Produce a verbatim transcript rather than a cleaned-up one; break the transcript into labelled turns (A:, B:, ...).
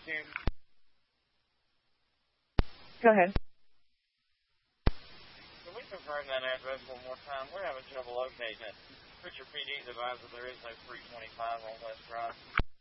A: June.
B: Go ahead.
A: Can we confirm that address one more time? We're having trouble locating it. Pritchard P D advised that there is no three twenty-five on West Drive.